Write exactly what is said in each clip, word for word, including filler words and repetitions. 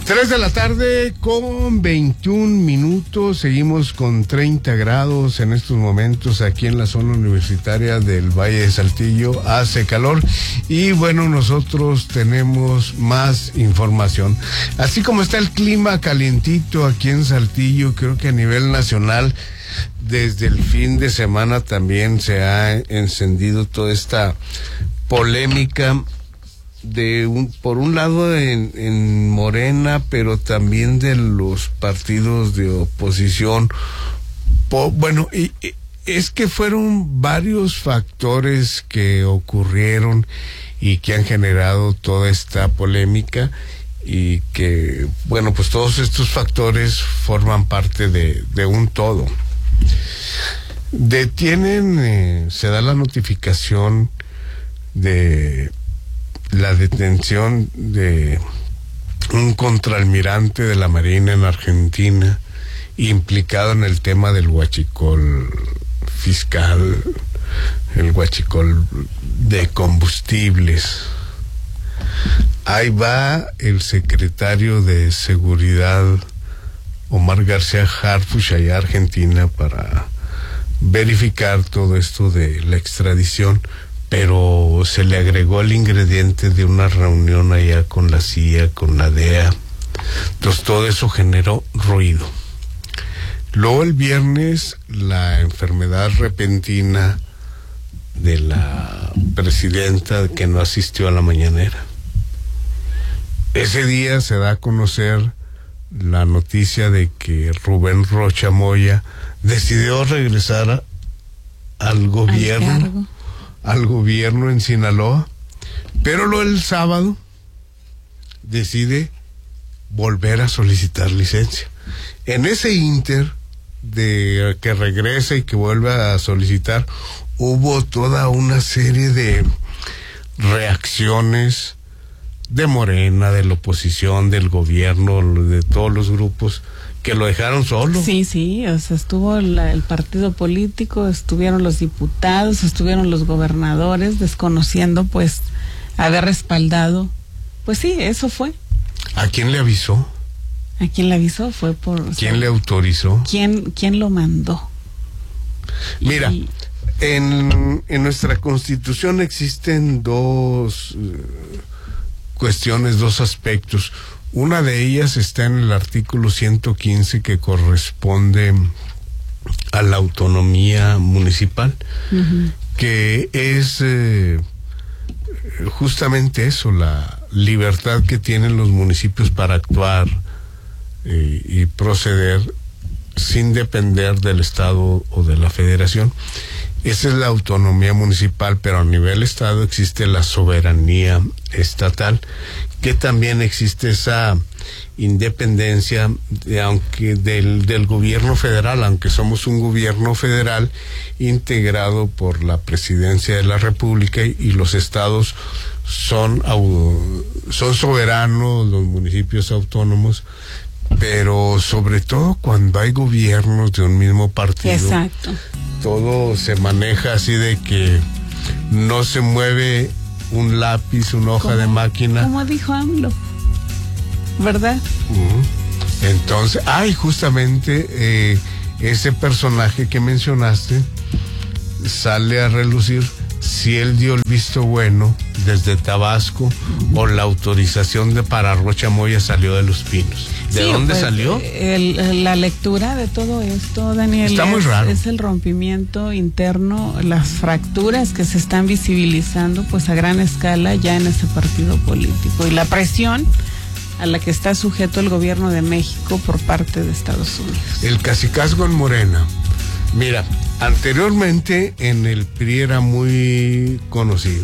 Tres de la tarde con veintiún minutos, seguimos con treinta grados en estos momentos aquí en la zona universitaria del Valle de Saltillo, hace calor y bueno, nosotros tenemos más información. Así como está el clima calientito aquí en Saltillo, creo que a nivel nacional, desde el fin de semana también se ha encendido toda esta polémica de un, por un lado en, en Morena, pero también de los partidos de oposición. Po, bueno, y, y es que fueron varios factores que ocurrieron y que han generado toda esta polémica y que, bueno, pues todos estos factores forman parte de, de un todo. Detienen, eh, se da la notificación de la detención de un contraalmirante de la Marina en Argentina implicado en el tema del huachicol fiscal, el huachicol de combustibles. Ahí va el secretario de Seguridad, Omar García Harfuch, allá a Argentina para verificar todo esto de la extradición, pero se le agregó el ingrediente de una reunión allá con la C I A, con la D E A. Entonces todo eso generó ruido. Luego el viernes, la enfermedad repentina de la presidenta que no asistió a la mañanera. Ese día se da a conocer la noticia de que Rubén Rocha Moya decidió regresar a, al gobierno. Al, al gobierno en Sinaloa, pero luego el sábado decide volver a solicitar licencia. En ese inter de que regresa y que vuelve a solicitar, hubo toda una serie de reacciones de Morena, de la oposición, del gobierno, de todos los grupos que lo dejaron solo. Sí, sí, o sea, estuvo la, el partido político, estuvieron los diputados, estuvieron los gobernadores, desconociendo pues haber respaldado. Pues sí, eso fue. ¿A quién le avisó? ¿A quién le avisó? Fue por... ¿Quién sea, le autorizó? ¿Quién, quién lo mandó? Mira, y... en, en nuestra Constitución existen dos uh, cuestiones, dos aspectos. Una de ellas está en el artículo ciento quince, que corresponde a la autonomía municipal, uh-huh. que es eh, justamente eso, la libertad que tienen los municipios para actuar eh, y proceder sin depender del Estado o de la Federación. Esa es la autonomía municipal, pero a nivel Estado existe la soberanía estatal, que también existe esa independencia de, aunque del, del gobierno federal, aunque somos un gobierno federal integrado por la Presidencia de la República, y, y los estados son, son soberanos, los municipios autónomos, pero sobre todo cuando hay gobiernos de un mismo partido. Exacto. Todo se maneja así de que no se mueve un lápiz, una hoja como, de máquina. Como dijo AMLO, ¿verdad? Uh-huh. Entonces, ay, justamente eh, ese personaje que mencionaste sale a relucir si él dio el visto bueno desde Tabasco, uh-huh. o la autorización de para Rocha Moya salió de Los Pinos. ¿De sí, dónde pues, salió? El, la lectura de todo esto, Daniel, está muy es, raro. Es el rompimiento interno, las fracturas que se están visibilizando pues a gran escala ya en ese partido político, y la presión a la que está sujeto el gobierno de México por parte de Estados Unidos. El cacicazgo en Morena. Mira, anteriormente en el P R I era muy conocido.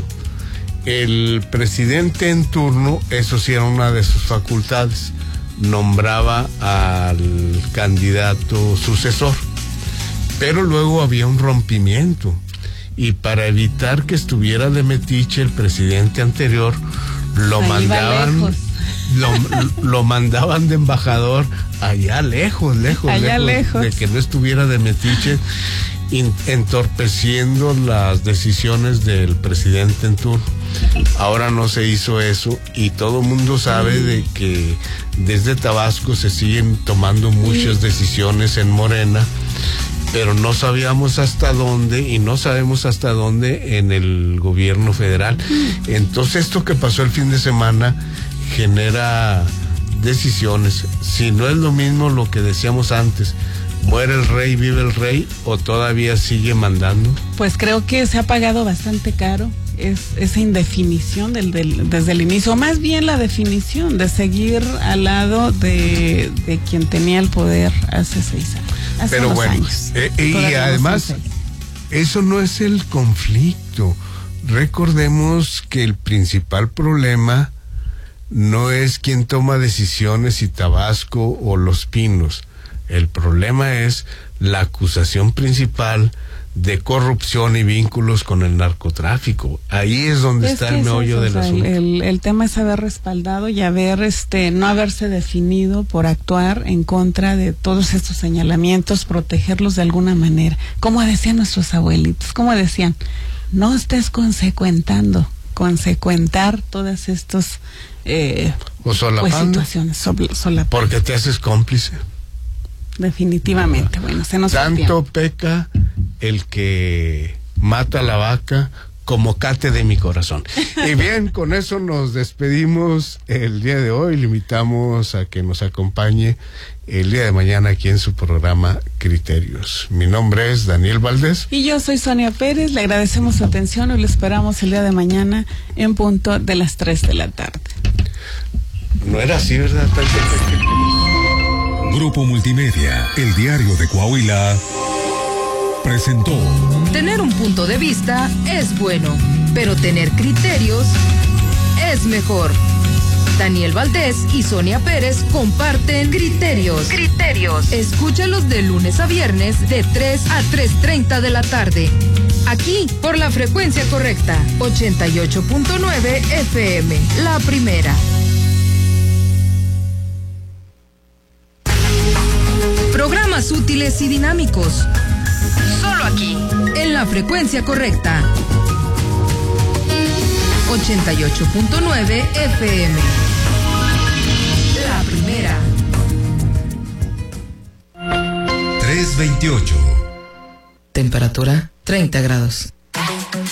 El presidente en turno, eso sí era una de sus facultades, nombraba al candidato sucesor, pero luego había un rompimiento, y para evitar que estuviera de metiche el presidente anterior, lo Ahí mandaban lo, lo mandaban de embajador allá lejos, lejos, allá lejos, lejos, de que no estuviera de metiche, entorpeciendo las decisiones del presidente en turno. Ahora no se hizo eso y todo el mundo sabe de que desde Tabasco se siguen tomando muchas decisiones en Morena, pero no sabíamos hasta dónde y no sabemos hasta dónde en el gobierno federal. Entonces esto que pasó el fin de semana genera decisiones. Si no es lo mismo lo que decíamos antes, muere el rey, vive el rey, o todavía sigue mandando. Pues creo que se ha pagado bastante caro es esa indefinición del, del, desde el inicio, más bien la definición de seguir al lado de, de quien tenía el poder hace seis años. Hace Pero bueno, años. Eh, y además, eso no es el conflicto. Recordemos que el principal problema no es quién toma decisiones, si Tabasco o Los Pinos. El problema es la acusación principal de corrupción y vínculos con el narcotráfico. Ahí es donde es está el meollo del asunto. El, el tema es haber respaldado y haber, este, no haberse definido por actuar en contra de todos estos señalamientos, protegerlos de alguna manera. Como decían nuestros abuelitos, como decían, no estés consecuentando, consecuentar todas estas eh, o solapando, pues, situaciones, solapando. Porque te haces cómplice. Definitivamente, bueno, se nos tanto peca el que mata a la vaca como cate de mi corazón. Y bien, con eso nos despedimos el día de hoy. Le invitamos a que nos acompañe el día de mañana aquí en su programa Criterios. Mi nombre es Daniel Valdés. Y yo soy Sonia Pérez. Le agradecemos su atención y le esperamos el día de mañana en punto de las tres de la tarde. No era así, ¿verdad? Grupo Multimedia, el diario de Coahuila, presentó. Tener un punto de vista es bueno, pero tener criterios es mejor. Daniel Valdés y Sonia Pérez comparten Criterios. Criterios. Escúchalos de lunes a viernes de tres a tres treinta de la tarde. Aquí por la frecuencia correcta, ochenta y ocho punto nueve F M, la primera. Programas útiles y dinámicos. Solo aquí, en la frecuencia correcta. ochenta y ocho punto nueve F M. La primera. tres veintiocho. Temperatura treinta grados.